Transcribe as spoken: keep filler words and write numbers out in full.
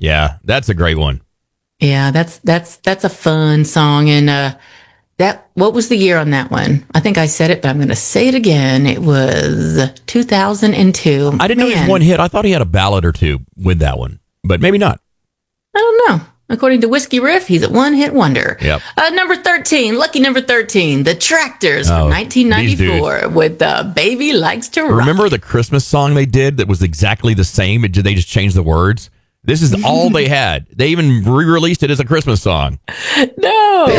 Yeah, that's a great one. Yeah, that's that's that's a fun song. And uh, that what was the year on that one? I think I said it, but I'm going to say it again. It was two thousand two. I didn't know he was one hit. I thought he had a ballad or two with that one, but maybe not. I don't know. According to Whiskey Riff, he's a one-hit wonder. Yep. Uh, number thirteen, lucky number thirteen, The Tractors Oh, from nineteen ninety-four these with uh, Baby Likes to Rock. Remember the Christmas song they did that was exactly the same? It, they just changed the words. This is all they had. They even re-released it as a Christmas song. No.